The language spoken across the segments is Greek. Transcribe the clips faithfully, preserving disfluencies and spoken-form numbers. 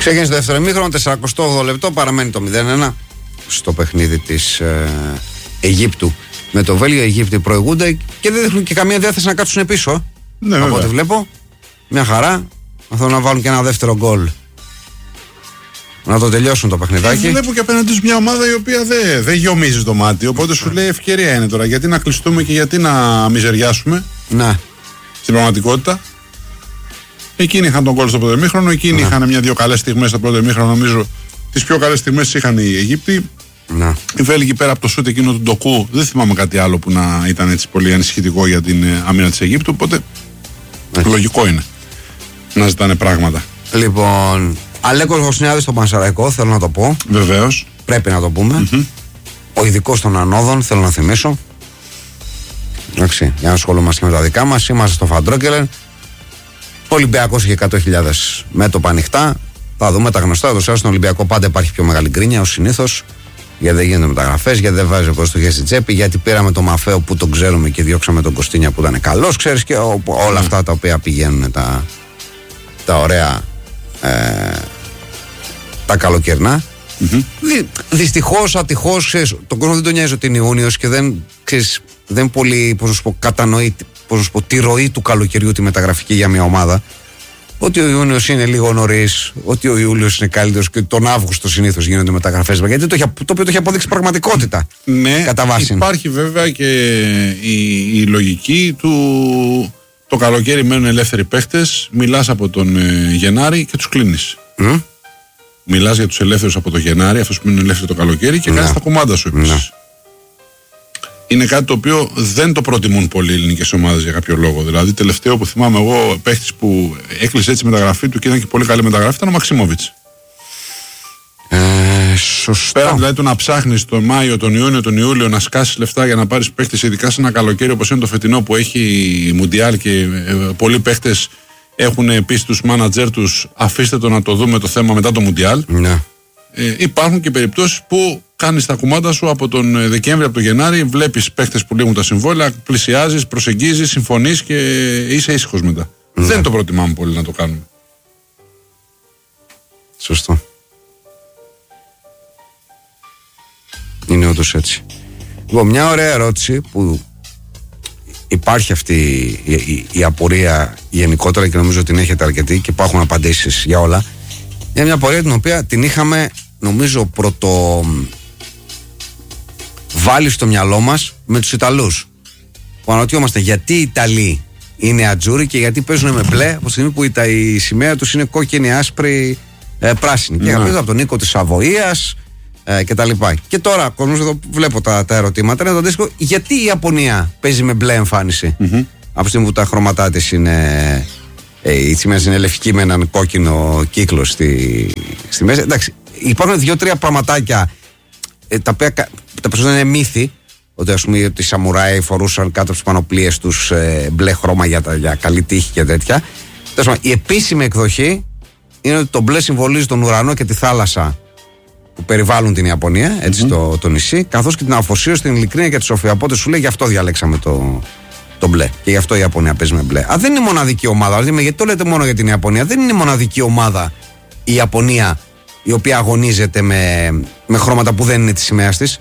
Ξεκίνησε το δεύτερο ημίχρονο, σαράντα οκτώ λεπτό, παραμένει το μηδέν ένα στο παιχνίδι της ε, Αιγύπτου με το Βέλγιο. Οι Αιγύπτιοι προηγούνται και δεν έχουν και καμία διάθεση να κάτσουν πίσω. Ναι, από ό,τι βλέπω, μια χαρά. Θέλουν να βάλουν και ένα δεύτερο γκολ. Να το τελειώσουν το παιχνιδάκι. Και βλέπω και απέναντι σε μια ομάδα η οποία δεν δε γιομίζει το μάτι. Οπότε σου λέει ευκαιρία είναι τώρα. Γιατί να κλειστούμε και γιατί να μιζεριάσουμε. Ναι. Στην πραγματικότητα. Εκείνοι είχαν τον γκολ στο πρώτο ημίχρονο. Εκείνοι ναι. είχαν μια-δύο καλές στιγμές στο πρώτο ημίχρονο. Νομίζω τις πιο καλές στιγμές είχαν οι Αιγύπτιοι. Ναι. Οι Βέλγοι πέρα από το σούτ εκείνο του Ντοκού, δεν θυμάμαι κάτι άλλο που να ήταν έτσι πολύ ανησυχητικό για την άμυνα της Αιγύπτου. Οπότε έτσι. Λογικό είναι να ζητάνε πράγματα. Λοιπόν, Αλέκος Βοσνιάδης στον Πανσεραϊκό, θέλω να το πω. Βεβαίως. Πρέπει να το πούμε. Mm-hmm. Ο ειδικός των ανόδων, θέλω να θυμίσω. Εντάξει, για να ασχολούμαστε και με τα δικά μας. Είμαστε στο Φαντρόκελεν. Ο Ολυμπιακός είχε εκατό χιλιάδες μέτωπα ανοιχτά. Θα δούμε τα γνωστά. Εδώ στον Ολυμπιακό πάντα υπάρχει πιο μεγάλη γκρίνια ως συνήθως. Γιατί δεν γίνονται μεταγραφές, γιατί δεν βάζει ο Κώστας το χέρι στη τσέπη, γιατί πήραμε τον Μαφαίο που τον ξέρουμε και διώξαμε τον Κωστίνια που ήταν καλός, ξέρεις, και ό, όλα αυτά τα οποία πηγαίνουν τα, τα ωραία ε, τα καλοκαιρινά. Mm-hmm. Δυ, δυστυχώς, ατυχώς, ξέρεις, τον κόσμο δεν τον νοιάζει ότι είναι Ιούνιος και δεν, ξέρεις, δεν πολύ, πώς να σου πω, κατανοεί, πώς να σου πω, τη ροή του καλοκαιριού τη μεταγραφική για μια ομάδα. Ότι ο Ιούνιος είναι λίγο νωρίς, ότι ο Ιούλιος είναι καλύτερος και τον Αύγουστο συνήθως γίνονται μεταγραφές. Γιατί το, το οποίο το έχει αποδείξει πραγματικότητα. Ναι, κατά βάση. Υπάρχει βέβαια και η, η λογική του το καλοκαίρι μένουν ελεύθεροι παίχτες. Μιλάς από τον ε, Γενάρη και τους κλείνεις. Mm? Μιλάς για τους ελεύθερους από τον Γενάρη, αυτούς που μένουν ελεύθεροι το καλοκαίρι και κάνεις τα κουμάντα σου επίσης. Mm. Είναι κάτι το οποίο δεν το προτιμούν πολλοί ελληνικές ομάδες για κάποιο λόγο. Δηλαδή, τελευταίο που θυμάμαι εγώ, παίχτης που έκλεισε έτσι μεταγραφή του και ήταν και πολύ καλή μεταγραφή ήταν ο Μαξίμοβιτς. Ε, σωστό. Πέρα δηλαδή το να ψάχνεις τον Μάιο, τον Ιούνιο, τον Ιούλιο να σκάσεις λεφτά για να πάρεις παίχτες, ειδικά σε ένα καλοκαίρι όπως είναι το φετινό που έχει Μουντιάλ και ε, πολλοί παίχτες έχουν πει στους μάνατζερ τους αφήστε το να το δούμε το θέμα μετά το Μουντιάλ. Ναι. Ε, υπάρχουν και περιπτώσεις που κάνεις τα κουμάντα σου από τον Δεκέμβρη, από τον Γενάρη, βλέπεις παίχτες που λήγουν τα συμβόλαια, πλησιάζεις, προσεγγίζεις, συμφωνείς και είσαι ήσυχος μετά. Ναι. Δεν το προτιμάμε πολύ να το κάνουμε. Σωστό. Είναι όντως έτσι. Λοιπόν, μια ωραία ερώτηση που υπάρχει αυτή η, η, η απορία γενικότερα και νομίζω ότι την έχετε αρκετή και υπάρχουν απαντήσεις για όλα. Είναι μια απορία την οποία την είχαμε νομίζω πρωτο βάλει στο μυαλό μας με τους Ιταλούς. Που αναρωτιόμαστε γιατί οι Ιταλοί είναι ατζούρι και γιατί παίζουν με μπλε από τη στιγμή που η, η σημαία τους είναι κόκκινη, άσπρη, ε, πράσινη. Ναι. Και είχαμε από τον Νίκο της Σαβοίας ε, και τα λοιπά. Και τώρα, κόσμος, εδώ βλέπω τα, τα ερωτήματα, είναι το αντίστοιχο, γιατί η Ιαπωνία παίζει με μπλε εμφάνιση mm-hmm. από τη στιγμή που τα χρώματά της είναι... η σημαία είναι λευκή με έναν κόκκινο κύκλο στη, στη μέση. Εντάξει, υπάρχουν δύο-τρία πραγματάκια ε, τα οποία τα περισσότερα είναι μύθοι. Ότι ας πούμε ότι οι σαμουράι φορούσαν κάτω από τις πανοπλίες τους ε, μπλε χρώμα για, για καλή τύχη και τέτοια. Τέλος, η επίσημη εκδοχή είναι ότι το μπλε συμβολίζει τον ουρανό και τη θάλασσα που περιβάλλουν την Ιαπωνία, έτσι mm-hmm. το, το νησί, καθώς και την αφοσίωση, την ειλικρίνεια και τη σοφία. Οπότε σου λέει γι' αυτό διαλέξαμε το. Το μπλε. Και γι' αυτό η Ιαπωνία παίζει με μπλε. Α, δεν είναι μοναδική ομάδα. Δηλαδή, γιατί το λέτε μόνο για την Ιαπωνία, δεν είναι μοναδική ομάδα η Ιαπωνία η οποία αγωνίζεται με, με χρώματα που δεν είναι τη σημαίας της.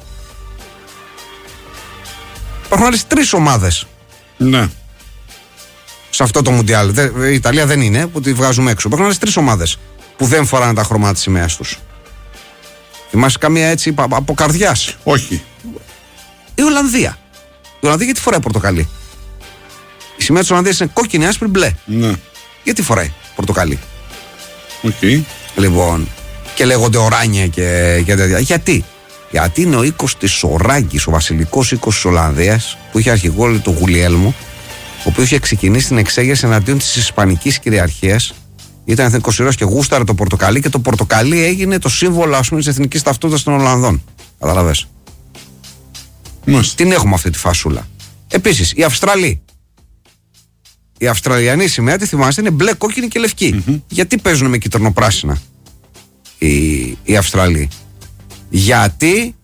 Υπάρχουν άλλες τρεις ομάδες. Ναι. Σε αυτό το Μουντιάλ. Η Ιταλία δεν είναι, που τη βγάζουμε έξω. Υπάρχουν άλλες τρεις ομάδες που δεν φοράνε τα χρώματα της σημαίας τους. Θυμάσαι καμία έτσι από καρδιάς? Όχι. Η Ολλανδία. Η Ολλανδία γιατί φοράει πορτοκαλί? Η σημαία της Ολλανδίας είναι κόκκινη, άσπρη, μπλε. Ναι. Γιατί φοράει πορτοκαλί? Οκ. Okay. Λοιπόν, και λέγονται οράνια και, και τέτοια. Γιατί? Γιατί είναι ο οίκος της Οράγκης, ο βασιλικός οίκος της Ολλανδίας, που είχε αρχηγό το Γουλιέλμο, ο οποίος είχε ξεκινήσει την εξέγερση εναντίον της Ισπανικής κυριαρχίας. Ήταν εθνικός ήρωας και γούσταρε το πορτοκαλί και το πορτοκαλί έγινε το σύμβολο, ας πούμε, της εθνικής ταυτότητας των Ολλανδών. Καταλαβες? Μάλιστα. Την έχουμε αυτή τη φασούλα. Επίσης, οι Αυστραλοί. Η Αυστραλιανή σημαία, τη θυμάστε, είναι μπλε, κόκκινη και λευκή. Mm-hmm. Γιατί παίζουν με κυτρινοπράσινα οι, οι Αυστραλοί? Γιατί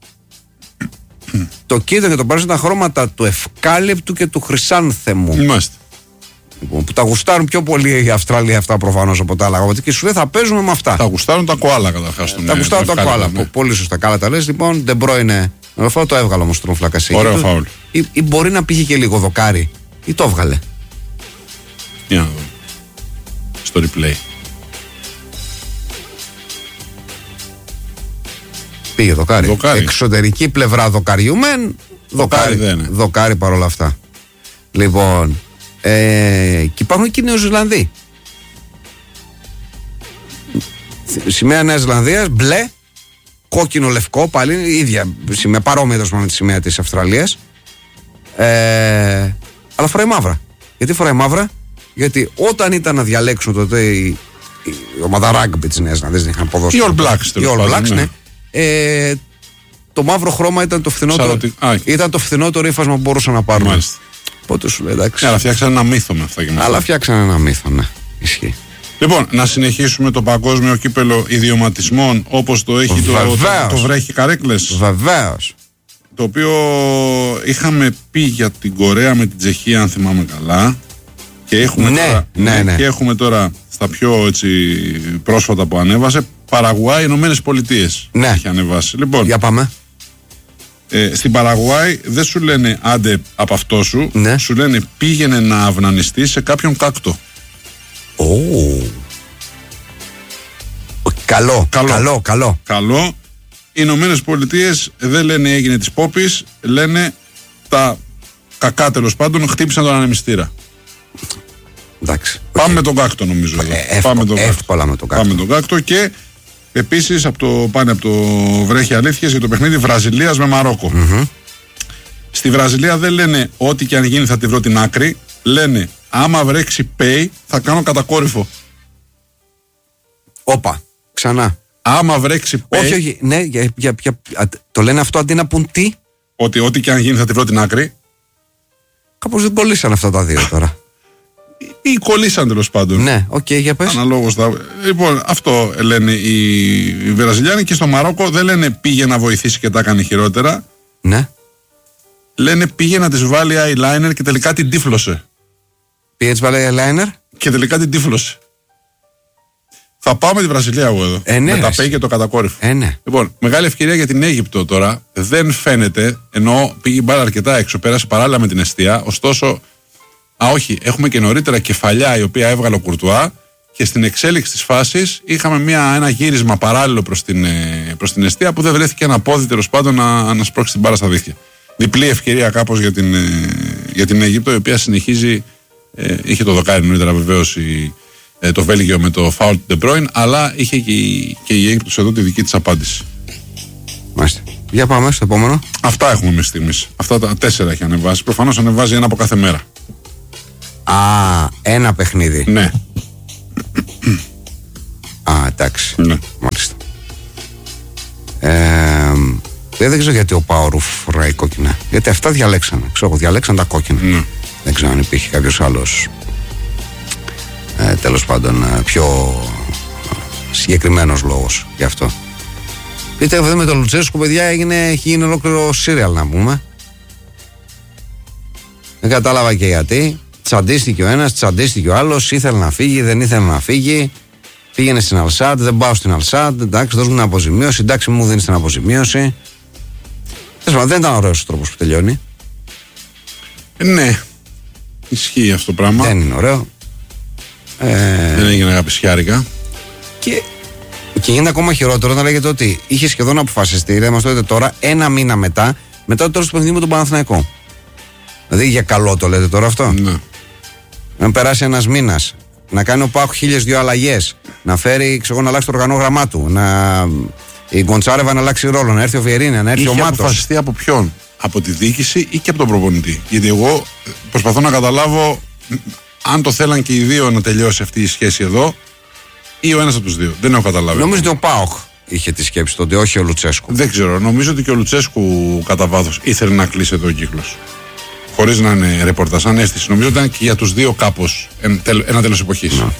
το κίτρινο και το πράσινο ήταν χρώματα του ευκάλυπτου και του χρυσάνθεμου. Μάλιστα. Λοιπόν, που τα γουστάρουν πιο πολύ οι Αυστραλοί αυτά προφανώς από τα άλλα. Και σου λέει θα παίζουμε με αυτά. Τα γουστάρουν τα κοάλα καταρχάς. Τα γουστάρουν τα κοάλα. Ναι. Πολύ σωστά. Καλά τα λες. Λοιπόν, De Bruyne. Αυτό το έβγαλε όμως τον Φλακασί. Ωραίο φάουλ. Ή, ή μπορεί να πήγε και λίγο δοκάρι. Ή το έβγαλε. Για να δούμε. Στο replay. Πήγε δοκάρι. δοκάρι. Εξωτερική πλευρά δοκαριού μεν. Δοκάρι, δοκάρι, δοκάρι παρόλα αυτά. Λοιπόν. Ε, και υπάρχουν και οι Νεοζηλανδοί. Σημαία Νέας Ζηλανδίας, μπλε, κόκκινο, λευκό, πάλι ίδια σημαία, παρόμοια με τη σημαία της Αυστραλίας. Ε, αλλά φοράει μαύρα. Γιατί φοράει μαύρα? Γιατί όταν ήταν να διαλέξουν τότε η, η ομάδα ράγκμπι της Νέας Ζηλανδίας, δεν είχαν ποδώσει. Οι All Blacks, οι All Blacks, ναι. Ε, το μαύρο χρώμα ήταν το φθηνότερο. Σαρωτη... Ήταν το φθηνότερο ύφασμα που μπορούσαν να πάρουν. Μάλιστα. Οπότε σου λέει εντάξει. Αλλά φτιάξαν ένα μύθο με αυτά και με. Αλλά φτιάξαν ένα μύθο, ναι. Ισχύει. Λοιπόν, να συνεχίσουμε το παγκόσμιο κύπελο ιδιωματισμών όπως το έχει το, το, το βρέχει Καρέκλες. Βεβαίως. Το οποίο είχαμε πει για την Κορέα με την Τσεχία, αν θυμάμαι καλά. Και έχουμε, ναι, τώρα, ναι, ναι. Και έχουμε τώρα στα πιο έτσι, πρόσφατα που ανέβασε Παραγουάι, Ηνωμένες Πολιτείες. Ναι. Έχει ανεβάσει. Λοιπόν, για πάμε. Ε, στην Παραγουάι δεν σου λένε άντε από αυτό σου, ναι. Σου λένε πήγαινε να αυνανιστεί σε κάποιον κάκτο. Oh. Καλό, καλό, καλό, καλό. Καλό. Οι Ηνωμένες Πολιτείες δεν λένε έγινε της Πόπης, λένε τα κακά τέλος πάντων χτύπησαν τον ανεμιστήρα. Εντάξει. Πάμε okay. με τον κάκτο νομίζω. Ε, εύκολα, Πάμε τον εύκολα με τον κάκτο. Πάμε με τον κάκτο και επίσης από το, πάνε από το βρέχει αλήθειες για το παιχνίδι Βραζιλίας με Μαρόκο. Mm-hmm. Στη Βραζιλία δεν λένε ό,τι και αν γίνει θα τη βρω την άκρη, λένε άμα βρέξει πέι θα κάνω κατακόρυφο. Όπα, ξανά. Άμα βρέξει πέι. Όχι, όχι, ναι, για, για, για, το λένε αυτό αντί να πούν τι. Ότι ό,τι και αν γίνει θα τη βρω την άκρη. Κάπως δεν κολλήσαν αυτά τα δύο τώρα. Ή κολλήσαν τέλος πάντων. Ναι, οκ, okay, για πες. Αναλόγως τα... Λοιπόν, αυτό λένε οι, οι Βραζιλιάνοι και στο Μαρόκο δεν λένε πήγε να βοηθήσει και τα έκανε χειρότερα. Ναι. Λένε πήγε να της βάλει eyeliner και τελικά την τύφλωσε. Πήγε της βάλει eyeliner. Και τελικά την τύφλωσε. Θα πάω με τη Βραζιλία εγώ εδώ. Ε, ναι, με τα πέι και το κατακόρυφο. Ε, ναι. Λοιπόν, μεγάλη ευκαιρία για την Αίγυπτο τώρα. Δεν φαίνεται, ενώ πήγε μπάλα αρκετά έξω, πέρασε παράλληλα με την εστία. Ωστόσο, α, όχι, έχουμε και νωρίτερα κεφαλιά η οποία έβγαλε ο Κουρτουά και στην εξέλιξη της φάσης είχαμε μια, ένα γύρισμα παράλληλο προς την, προς την εστία που δεν βρέθηκε ένα πόδι τέλος πάντων να, να σπρώξει την μπάλα στα δίχτυα. Διπλή ευκαιρία κάπως για την, για την Αίγυπτο, η οποία συνεχίζει. Ε, είχε το δοκάρι νωρίτερα βεβαίως η, ε, το Βέλγιο με το φάουλ του De Bruyne, αλλά είχε και η, και η Αίγυπτος εδώ τη δική της απάντηση. Μάλιστα. Για πάμε στο επόμενο. Αυτά έχουμε μέχρι στιγμής. Αυτά τα τέσσερα έχει ανεβάσει. Προφανώς ανεβάζει ένα από κάθε μέρα. Α, ένα παιχνίδι. Ναι. Α, εντάξει. Ναι. Μάλιστα. Ε, δεν ξέρω γιατί ο Πάορου φοράει κόκκινα. Γιατί αυτά διαλέξανε. Ξέρω, διαλέξαν τα κόκκινα. Ναι. Δεν ξέρω αν υπήρχε κάποιος άλλος ε, τέλος πάντων ε, πιο συγκεκριμένος λόγος γι' αυτό. Πείτε εδώ με τον Λουτσέσκου, παιδιά, έγινε, έχει γίνει ολόκληρο σύριαλ να πούμε. Δεν κατάλαβα και γιατί. Τσαντίστηκε ο ένας, τσαντίστηκε ο άλλος. Ήθελε να φύγει, δεν ήθελε να φύγει. Πήγαινε στην Αλσάτ, δεν πάω στην Αλσάτ. Εντάξει, δώσ' μου την αποζημίωση. Εντάξει, μου δίνει την αποζημίωση. Δεν ήταν ωραίος ο τρόπος που τελειώνει. Ναι. Ισχύει αυτό το πράγμα. Δεν είναι ωραίο. Ε... Δεν έγινε αγαπησιάρικα. Και, και γίνεται ακόμα χειρότερο όταν λέγεται ότι είχε σχεδόν αποφασιστεί. Δεν μας το λέτε τώρα, ένα μήνα μετά, μετά το τέλος του παιχνιδιού με τον Παναθηναϊκό. Δηλαδή για καλό το λέτε τώρα αυτό. Ναι. Να περάσει ένας μήνας, να κάνει ο Πάκου χίλιες δυο αλλαγές, να φέρει, ξέρω, να αλλάξει το οργανόγραμμά του, να η Γκοντσάρεβα να αλλάξει ρόλο, να έρθει ο Βιερίνια, να έρθει ο Μάτος. Είχε αποφασιστεί από ποιον? Από τη διοίκηση ή και από τον προπονητή? Γιατί εγώ προσπαθώ να καταλάβω αν το θέλαν και οι δύο να τελειώσει αυτή η σχέση εδώ ή ο ένας από τους δύο. Δεν έχω καταλάβει. Νομίζω ότι ο Πάοκ είχε τη σκέψη τότε, όχι ο Λουτσέσκου. Δεν ξέρω. Νομίζω ότι και ο Λουτσέσκου κατά βάθος ήθελε να κλείσει εδώ ο κύκλος. Χωρίς να είναι ρεπορτάζ, σαν αίσθηση. Νομίζω ότι ήταν και για τους δύο κάπως ένα τέλος εποχής. Ναι.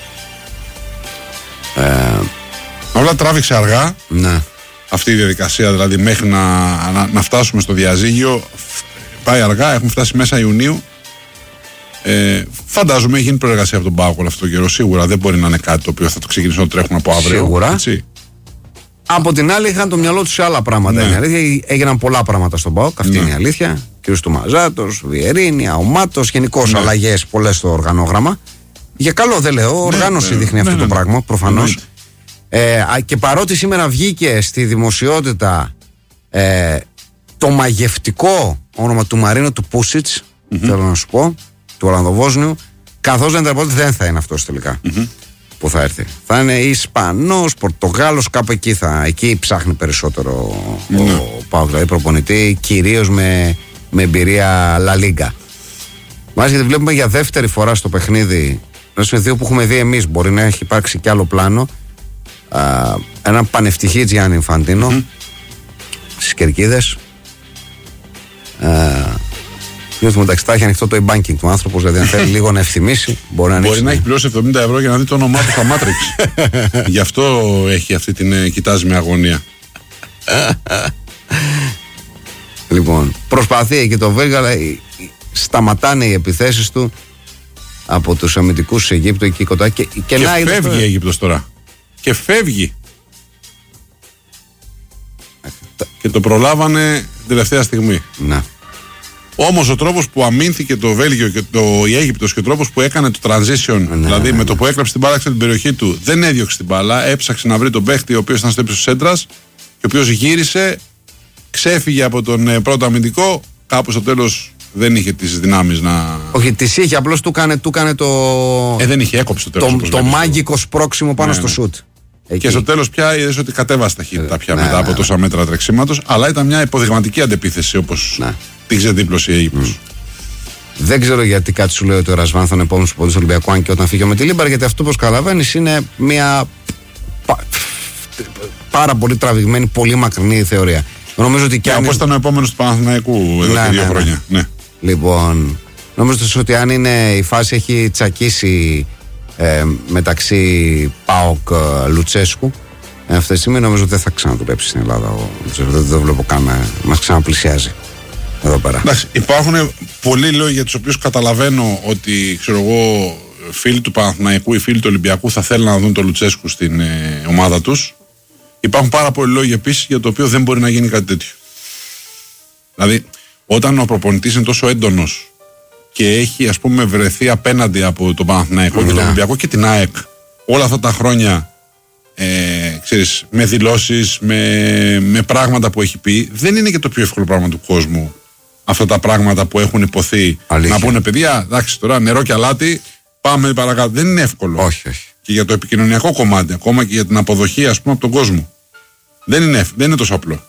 Ε... Όλα τράβηξε αργά. Ναι. Αυτή η διαδικασία δηλαδή μέχρι να, να, να φτάσουμε στο διαζύγιο πάει αργά, έχουμε φτάσει μέσα Ιουνίου. Ε, Φαντάζομαι έχει γίνει προεργασία από τον ΠΑΟΚ όλο αυτό το καιρό. Σίγουρα δεν μπορεί να είναι κάτι το οποίο θα το ξεκινήσει να τρέχουν από αύριο. Σίγουρα. Έτσι. Από την άλλη, είχαν το μυαλό του σε άλλα πράγματα. Ναι. Είναι αλήθεια. Έγιναν πολλά πράγματα στον ΠΑΟΚ. Αυτή ναι. είναι η αλήθεια. Κ. Τουμαζάτο, Βιερίνια, Ομάτο, γενικώ ναι. αλλαγές πολλές στο οργανόγραμμα. Για καλό δεν λέω. Ναι, οργάνωση ναι, δείχνει ναι, αυτό ναι, το ναι. πράγμα, προφανώς. Ναι. Ε, και παρότι σήμερα βγήκε στη δημοσιότητα ε, το μαγευτικό όνομα του Μαρίνο του Πούσιτς, mm-hmm. θέλω να σου πω, του Ολλανδοβόσνιου, καθώς δεν ήταν δεν θα είναι αυτός τελικά mm-hmm. που θα έρθει. Θα είναι Ισπανός, Πορτογάλος, κάπου εκεί θα. Εκεί ψάχνει περισσότερο mm-hmm. ο ΠΑΟΚ, δηλαδή προπονητή, κυρίως με, με εμπειρία La Liga. Μάλιστα, γιατί βλέπουμε για δεύτερη φορά στο παιχνίδι, ένα δύο που έχουμε δει εμείς, μπορεί να έχει υπάρξει κι άλλο πλάνο, α, έναν πανευτυχή Γιάννη Ινφαντίνο mm-hmm. στις Κερκίδες. Γιατί μεταξύ τα έχει ανοιχτό το e-banking του άνθρωπο, δηλαδή αν θέλει λίγο να ευθυμίσει, μπορεί να ανοίξει. Μπορεί να έχει πληρώσει εβδομήντα ευρώ για να δει το όνομά του στα Matrix. Γι' αυτό έχει αυτή την κοιτάζει με αγωνία. Λοιπόν, προσπαθεί εκεί το Βέλγα, αλλά σταματάνε οι επιθέσεις του από τους αμυντικούς της Αιγύπτου εκεί κοντά. Και, και, και να φεύγει η Αίγυπτος τώρα. Και φεύγει. Και το προλάβανε τελευταία στιγμή. Να. Όμως ο τρόπος που αμήνθηκε το Βέλγιο και το, η Αίγυπτος και ο τρόπος που έκανε το transition, ναι, δηλαδή ναι, με το που έκλαψε την μπάλα στην περιοχή του, δεν έδιωξε την μπάλα, έψαξε να βρει τον παίχτη ο οποίος ήταν στο ύψος της σέντρας και ο οποίος γύρισε, ξέφυγε από τον ε, πρώτο αμυντικό, κάπου στο τέλος δεν είχε τις δυνάμεις να. Όχι, τις είχε, απλώς του έκανε, του έκανε το. Ε, δεν είχε, έκοψε το τέλος. Το, το μάγικο σπρώξιμο πάνω ναι, στο σουτ. Εκεί. Και στο τέλος πια είδες ότι κατέβασε ταχύτητα πια ναι, μετά ναι, από τόσα μέτρα τρεξίματος, αλλά ήταν μια υποδειγματική αντεπίθεση όπως ναι. την ξεδίπλωσε η Αίγυπτος. Mm. Δεν ξέρω γιατί κάτι σου λέει ότι ο Ρασβάν θα είναι επόμενος του Ολυμπιακού, αν και όταν φύγει με τη Λίμπαρ, γιατί αυτό όπως καταλαβαίνεις είναι μια πα... πάρα πολύ τραβηγμένη, πολύ μακρινή θεωρία. Νομίζω ότι και αν... όπως ήταν ο επόμενος του Παναθηναϊκού εδώ ναι, και δύο ναι, χρόνια. Ναι. Ναι. Λοιπόν, νομίζω ότι αν είναι η φάση έχει τσακίσει ε, μεταξύ ΠΑΟΚ Λουτσέσκου, ε, αυτή τη στιγμή νομίζω ότι δεν θα ξαναδουλέψει στην Ελλάδα ο Λουτσέσκου. Δεν το βλέπω καν να μας ξαναπλησιάζει εδώ πέρα. Εντάξει, υπάρχουν πολλοί λόγοι για τους οποίους καταλαβαίνω ότι ξέρω εγώ, φίλοι του Παναθηναϊκού ή φίλοι του Ολυμπιακού θα θέλουν να δουν τον Λουτσέσκου στην ε, ομάδα τους. Υπάρχουν πάρα πολλοί λόγοι επίσης για το οποίο δεν μπορεί να γίνει κάτι τέτοιο. Δηλαδή, όταν ο προπονητής είναι τόσο έντονος και έχει ας πούμε βρεθεί απέναντι από τον Παναθηναϊκό mm-hmm. και τον Ολυμπιακό και την ΑΕΚ όλα αυτά τα χρόνια ε, ξέρεις, με δηλώσεις, με, με πράγματα που έχει πει, δεν είναι και το πιο εύκολο πράγμα του κόσμου αυτά τα πράγματα που έχουν υποθεί. Αλήθεια. Να πούνε παιδιά, εντάξει τώρα νερό και αλάτι, πάμε παρακάτω. Δεν είναι εύκολο. Όχι, όχι. Και για το επικοινωνιακό κομμάτι, ακόμα και για την αποδοχή ας πούμε από τον κόσμο. Δεν είναι, δεν είναι τόσο απλό.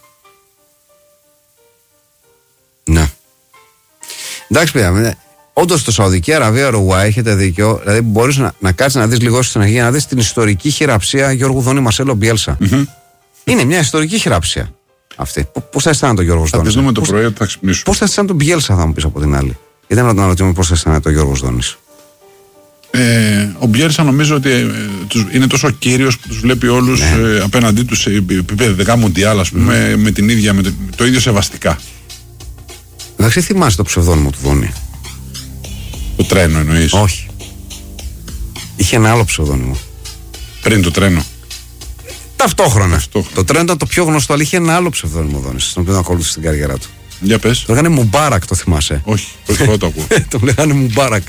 Ναι. Εντάξει, παιδιά, όντως στο Σαουδική Αραβία, Ουρουγουάη, έχετε δίκιο. Δηλαδή, μπορείς να, να κάτσεις να δεις λίγο στην αρχή για να δεις την ιστορική χειραψία Γιώργου Δόνη Μαρσέλο Μπιέλσα. Mm-hmm. Είναι μια ιστορική χειραψία αυτή. Πώς θα αισθάνεται ο Γιώργος Δόνης. Θα δούμε το πρωί ότι θα ξυπνήσουμε. Πώς θα αισθάνεται τον Μπιέλσα, θα μου πεις από την άλλη. Γιατί δεν αναρωτιόμαι πώς θα αισθάνεται ο Γιώργος Δόνης. Ε, ο Μπιέλσα νομίζω ότι ε, τους, είναι τόσο κύριος που τους βλέπει όλους ναι. ε, απέναντί τους σε επίπεδο δεκά μουντιάλ, ας πούμε, mm. με την ίδια, με το, το ίδιο σεβαστικά. Εντάξει, θυμάσαι το ψευδόνυμο του Δόνη. Το τρένο εννοείς? Όχι. Είχε ένα άλλο ψευδόνυμο. Πριν το τρένο. Ταυτόχρονα. Ταυτόχρονα. Το τρένο ήταν το πιο γνωστό, αλλά είχε ένα άλλο ψευδόνυμο Δόνης, στον οποίο ακολούθησε στην καριέρα του. Για πες. Το λέγανε Μουμπάρακ, το θυμάσαι? Όχι, όχι, το ακούω. Το λέγανε Μουμπάρακ.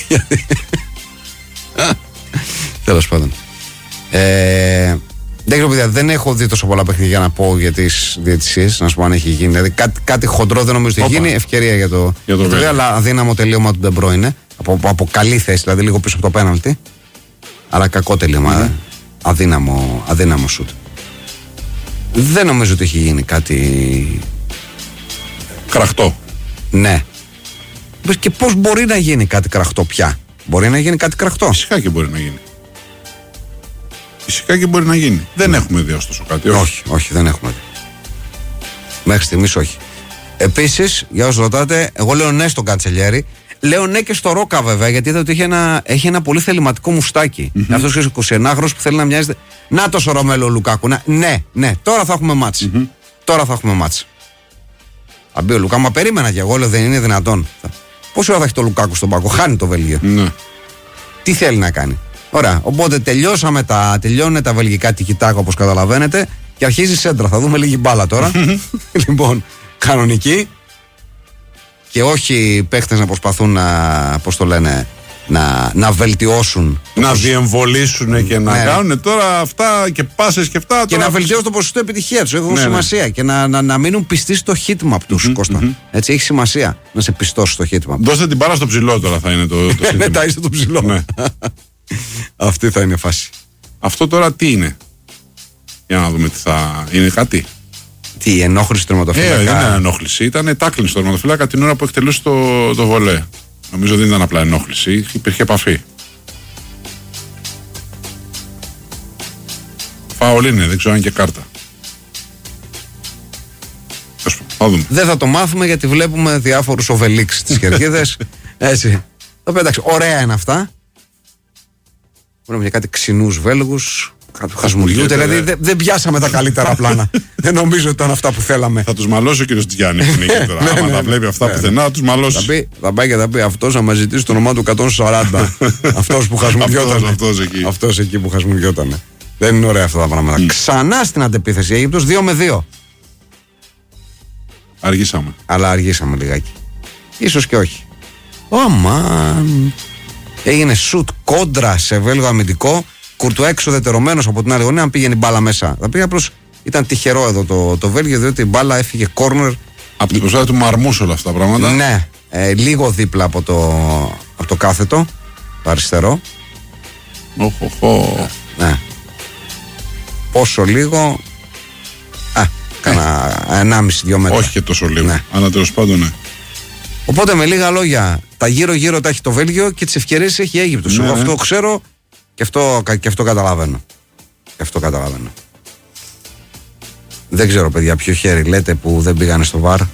Τέλος πάντων. Ε, δεν ξέρω, παιδιά, δεν έχω δει τόσο πολλά παιχνίδια για να πω για τις διαιτησίες, να σου πω αν έχει γίνει. Δηλαδή κάτι, κάτι χοντρό δεν νομίζω ότι έχει γίνει. Ευκαιρία για το. Για το βέβαια, αλλά αδύναμο τελείωμα του Ντεμπρόινε. Από, από καλή θέση, δηλαδή λίγο πίσω από το πέναλτι. Αλλά κακό τελείωμα. Mm-hmm. Αδύναμο, αδύναμο σουτ. Δεν νομίζω ότι έχει γίνει κάτι. Κραχτό. Ναι. Και πώς μπορεί να γίνει κάτι κραχτό πια? Μπορεί να γίνει κάτι κραχτό. Φυσικά και μπορεί να γίνει. Φυσικά και μπορεί να γίνει. Mm. Δεν έχουμε δει ωστόσο κάτι. Όχι. όχι, όχι, δεν έχουμε δει. Μέχρι στιγμής όχι. Επίσης, για όσους ρωτάτε, εγώ λέω ναι στον Καντσελιέρη. Λέω ναι και στο Ρόκα βέβαια, γιατί είδα ότι έχει ένα, έχει ένα πολύ θεληματικό μουστάκι. Mm-hmm. Αυτός ο εικοσιενάχρονος που θέλει να μοιάζεται. Να το Σορομέλο Λουκάκου. Να, ναι, ναι, τώρα θα έχουμε μάτς. Mm-hmm. Τώρα θα έχουμε μάτς. Αν μπει ο Λουκά, μα περίμενα και εγώ, λέω δεν είναι δυνατόν. Πόση ώρα θα έχει το Λουκάκου στον πάγκο, χάνει το Βέλγιο. Ναι. Τι θέλει να κάνει. Ωραία. Οπότε τελειώσαμε τα, τελειώνουν τα βελγικά τικιτάκα όπως καταλαβαίνετε και αρχίζει η σέντρα. Θα δούμε λίγη μπάλα τώρα. Λοιπόν, κανονική. Και όχι παίχτες να προσπαθούν να, πώς το λένε, να, να βελτιώσουν. Να πώς... διεμβολήσουν και να ναι. κάνουν τώρα αυτά και πάσες και αυτά. Και τώρα... να βελτιώσουν το ποσοστό επιτυχία τους. Έχουν ναι, σημασία. Ναι. Και να, να, να μείνουν πιστοί στο heatmap τους, mm-hmm, Κώστα. Mm-hmm. Έτσι, έχει σημασία να σε πιστώσει στο heatmap. Δώστε την μπάλα στο ψηλό τώρα, θα είναι το, το ναι, τα είστε το ψηλό. Ναι. Αυτή θα είναι η φάση. Αυτό τώρα τι είναι? Για να δούμε τι θα. Είναι κάτι. Τι, ενόχληση του τερματοφύλακα? Ε, δεν είναι ενόχληση. Ήταν τάκλινγκ στο τερματοφύλακα την ώρα που εκτελούσε το, το βολέ. Νομίζω δεν ήταν απλά ενόχληση. Υπήρχε επαφή. Φάουλ είναι, δεν ξέρω αν και κάρτα. Θα δούμε. Δεν θα το μάθουμε γιατί βλέπουμε διάφορους οβελίξ στις κερκίδες. Έτσι. Το πέταξε. Ωραία είναι αυτά. Μπορούμε για κάτι ξινούς Βέλγους. Κάτι χασμουριού. Δηλαδή δεν δε πιάσαμε τα καλύτερα πλάνα. Δεν νομίζω ότι ήταν αυτά που θέλαμε. Θα τους μαλώσει ο κύριος Τζιάννη. Άμα τα βλέπει αυτά πουθενά, θα τους μαλώσει. Θα πάει και θα πει αυτός να μας ζητήσει το όνομά του εκατόν σαράντα. Αυτός που χασμουριόταν. Αυτός εκεί που χασμουριόταν. Δεν είναι ωραία αυτά τα πράγματα. Ξανά στην αντεπίθεση. Αίγυπτος δύο με δύο. Αργήσαμε. Αλλά αργήσαμε λιγάκι. Ίσως και όχι. Ωμαν. Έγινε σουτ κόντρα σε Βέλγο αμυντικό. Κουρτουά εξοδετερωμένος από την άλλη γωνία. Αν πήγαινε η μπάλα μέσα. Θα πήγε απλώς. Ήταν τυχερό εδώ το, το Βέλγιο, διότι η μπάλα έφυγε κόρνερ. Από την προσπάθεια του Μαρμούσου όλα αυτά τα πράγματα. Ναι. Ε, λίγο δίπλα από το, από το κάθετο. Το αριστερό. Οχοχο. Ναι. Πόσο λίγο. Α, κάνα ενάμιση δύο μέτρα. Όχι και τόσο λίγο. Ναι. Αλλά τέλος πάντων ναι. Οπότε με λίγα λόγια, τα γύρω-γύρω τα έχει το Βέλγιο και τις ευκαιρίες έχει η Αίγυπτος. Ναι, Εγώ ναι. αυτό ξέρω και αυτό, και αυτό καταλαβαίνω. Και αυτό καταλαβαίνω. Δεν ξέρω, παιδιά, ποιο χέρι λέτε που δεν πήγανε στο βαρ.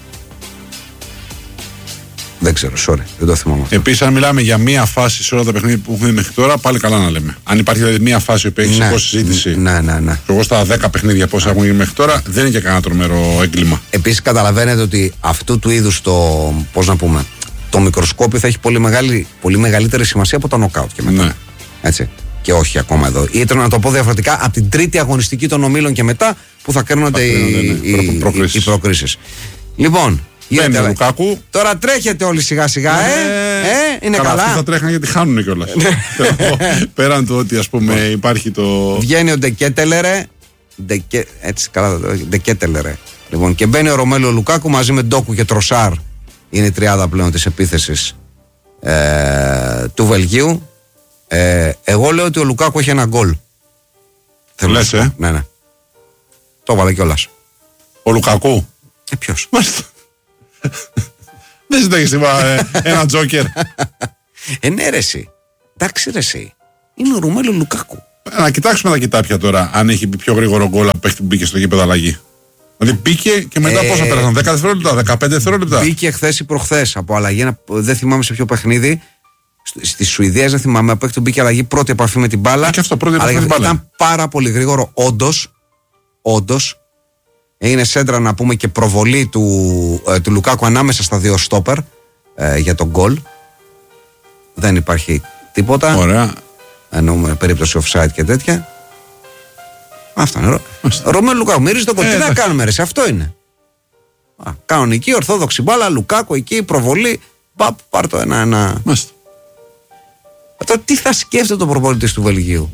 Δεν ξέρω, sorry, δεν το θυμάμαι. Επίσης, αν μιλάμε για μία φάση σε όλα τα παιχνίδια που έχουμε μέχρι τώρα, πάλι καλά να λέμε. Αν υπάρχει δηλαδή μία φάση που έχει ναι, σηκώσει συζήτηση. Ναι, ναι, ναι. Εγώ στα δέκα παιχνίδια πόσα έχουν γίνει μέχρι τώρα, δεν είναι και κανένα τρομερό έγκλημα. Επίσης, καταλαβαίνετε ότι αυτού του είδους το. Πώς να πούμε. Το μικροσκόπιο θα έχει πολύ, μεγάλη, πολύ μεγαλύτερη σημασία από τα νοκάουτ και μετά. Ναι. Έτσι. Και όχι ακόμα εδώ. Ή να το πω διαφορετικά, από την τρίτη αγωνιστική των ομίλων και μετά που θα κρίνονται οι, ναι, ναι. οι, Προκρίσεις. οι προκρίσεις. Λοιπόν, Μπαίνει ο Λουκάκου. Τώρα τρέχετε όλοι σιγά σιγά, ε, ε, ε είναι καλά. καλά. Αυτοί θα τρέχαν γιατί χάνουν κιόλας. Πέραν του ότι ας πούμε υπάρχει το. Βγαίνει ο Ντεκέτελερε. Ντεκέ, έτσι καλά, Ντεκέτελερε. Λοιπόν, και μπαίνει ο Ρωμέλο Λουκάκου μαζί με Ντόκου και Τροσάρ. Είναι η τριάδα πλέον της επίθεσης ε, του Βελγίου. Ε, εγώ λέω ότι ο Λουκάκου έχει ένα γκολ. Λες, ε? Ναι, ναι. Το έβαλε κιόλας. Ο Λουκάκου. Ε, ποιος? Δεν ζητάγεις ένα τζόκερ. Ε, ναι, ρε εσύ. Εντάξει, ρε εσύ. Είναι ο Ρωμέλο Λουκάκου. Να κοιτάξουμε τα κοιτάπια τώρα, αν έχει πιο γρήγορο γκολ από παίχτη που μπήκε στο γήπεδο αλλαγή. Δηλαδή μπήκε και μετά ε, πόσα πέρασαν, δέκα δευτερόλεπτα, δεκαπέντε δευτερόλεπτα. Μπήκε χθες ή προχθές από αλλαγή. Ένα, δεν θυμάμαι σε ποιο παιχνίδι. Στη Σουηδία, δεν θυμάμαι, από παίχτη που μπήκε αλλαγή, πρώτη επαφή με την μπάλα. Και αυτό, πρώτη επαφή με την μπάλα. Ήταν πάρα πολύ γρήγορο, όντως. Όντως. Έγινε σέντρα να πούμε και προβολή του, ε, του Λουκάκου ανάμεσα στα δύο στόπερ ε, για τον γκολ. Δεν υπάρχει τίποτα. Ωραία. Εννοούμε περίπτωση offside και τέτοια. Αυτό είναι. Ρωμέλο Λουκάκου, μυρίζει τον γκολ. Ε, Τι να εντάξει. κάνουμε, ρε, σε αυτό είναι. Α, κανονική, ορθόδοξη μπάλα, Λουκάκου εκεί, προβολή. Παπ, πάρ' το ένα-ένα. Μάλιστα. Τώρα τι θα σκέφτεται το προπονητής του Βελγίου.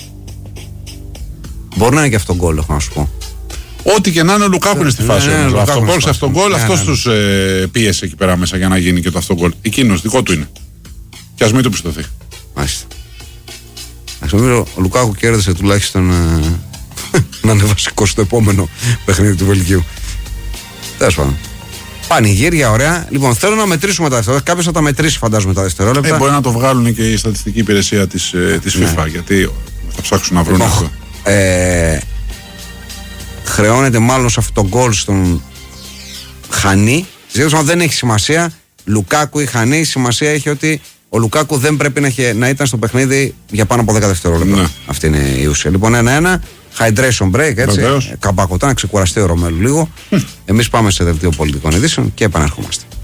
Μπορεί να είναι και αυτό γκολ, έχω να σου πω. Ό,τι και να είναι ο Λουκάκου είναι στη φάση. Ναι, ναι, όμως. Λουκάκου Αυτό είναι γκολ, στη αυτό φάση. γκολ, Ναι, αυτός ναι, ναι. τους ε, πίεσε εκεί πέρα μέσα για να γίνει και το αυτό γκολ. Εκείνος, δικό του είναι. Και ας μην του πιστωθεί. Μάλιστα. Ας νομίζω ο Λουκάκου κέρδισε τουλάχιστον ε, να είναι βασικό στο επόμενο παιχνίδι του Βελγίου. Τέλος πάντων. Πανηγύρια, ωραία. Λοιπόν, θέλω να μετρήσουμε τα δευτερόλεπτα. Κάποιος θα τα μετρήσει, φαντάζομαι, τα δευτερόλεπτα. Ε, μπορεί να το βγάλουν και η στατιστική υπηρεσία της, ε, της Ναι. FIFA, γιατί θα ψάξουν να βρουν Λοιπόν, αυτό. ε, χρεώνεται μάλλον σε αυτό το γκολ στον Χανί. Ζήτω δεν έχει σημασία. Λουκάκου ή Χανί, σημασία έχει ότι ο Λουκάκου δεν πρέπει να, έχει, να ήταν στο παιχνίδι για πάνω από δέκα δευτερόλεπτα. Ναι. Αυτή είναι η ουσία. Λοιπόν, ένα-ένα. Hydration break, έτσι. Βεβαίως. Καμπακωτά, να ξεκουραστεί ο Ρωμέλου λίγο. Εμείς πάμε σε δελτίο πολιτικών ειδήσεων και επαναρχόμαστε.